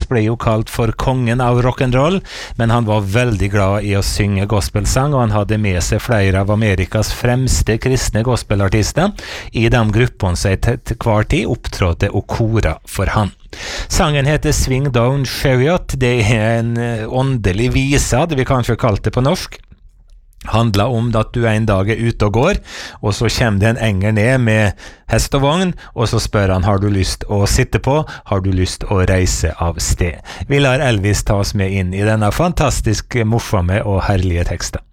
ble jo kalt for kongen av rock'n'roll, men han var veldig glad i å synge gospelsang, og han hadde med seg flere av Amerikas fremste kristne gospelartister i de gruppene som til hver tid opptrådte og kora for han. Sangen heter Swing Down Chariot. Det er en åndelig vise, hadde vi kanskje kalt det på norsk. Handler om at du en dag er ute og går, og så kommer det en engel ned med hest og vogn, og så spør han, har du lyst å sitte på? Har du lyst å reise av sted? Vi lar Elvis ta oss med inn i denne fantastisk morsomme og herlige teksten.